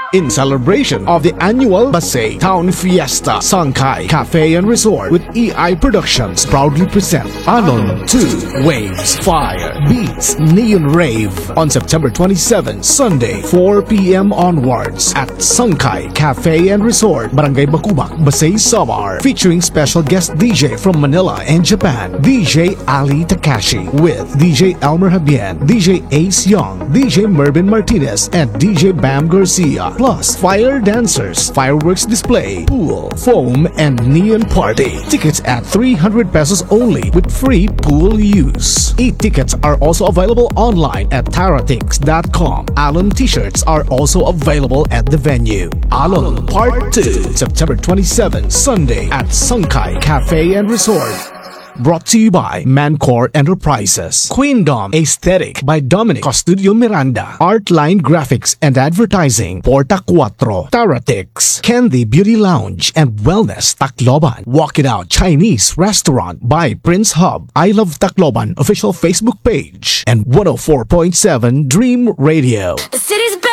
in celebration of the annual Basay Town Fiesta. Sangkay Cafe and Resort with EI Productions proudly present Alon 2 Waves, Fire, Beats, Neon Rave on September 27, Sunday, 4 p.m. onwards at Sangkay Cafe and Resort, Barangay Bakubak, Basay, Samar, featuring special guest DJ from Manila and Japan, DJ Ali Takashi, with DJ Elmer Habien, DJ Ace Young, DJ Mervin Martinez, and DJ Bam Garcia, plus fire dancers, fireworks display, pool, foam, and neon party. Tickets at 300 pesos only with free pool use. E-tickets are also available online at taratix.com. Alon t-shirts are also available at the venue. Alon Part 2, September 27, Sunday at Sangkay Cafe and Resort. Brought to you by Mancore Enterprises. Queendom Aesthetic by Dominic Costudio Miranda. Artline Graphics and Advertising. Porta Cuatro. Taratix. Candy Beauty Lounge and Wellness Tacloban. Walk It Out Chinese Restaurant by Prince Hub. I Love Tacloban official Facebook page. And 104.7 Dream Radio. The city's